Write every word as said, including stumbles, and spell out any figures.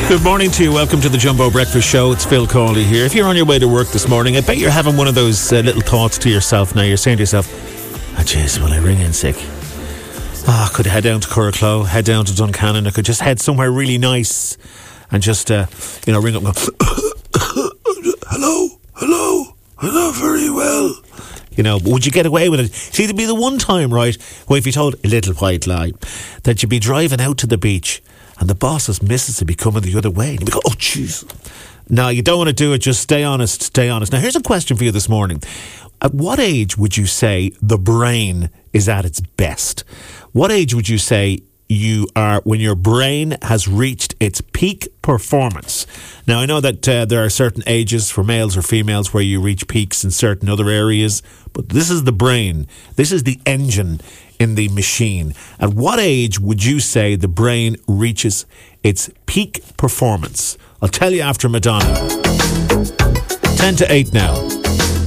Good morning to you. Welcome to the Jumbo Breakfast Show. It's Phil Cawley here. If you're on your way to work this morning, I bet you're having one of those uh, little thoughts to yourself now. You're saying to yourself, oh jeez, will I ring in sick? Oh, I could head down to Curracloe, head down to Duncannon. I could just head somewhere really nice and just, uh, you know, ring up and go, hello, hello, hello, very well. You know, but would you get away with it? See, there'd be the one time, right, where if you told a little white lie that you'd be driving out to the beach and the boss's missus would be coming the other way. And you'd go, oh, jeez. No, you don't want to do it. Just stay honest, stay honest. Now, here's a question for you this morning. At what age would you say the brain is at its best? What age would you say you are when your brain has reached its peak performance? Now, I know that uh, there are certain ages for males or females where you reach peaks in certain other areas, but this is the brain. This is the engine in the machine. At what age would you say the brain reaches its peak performance? I'll tell you after Madonna. ten to eight now.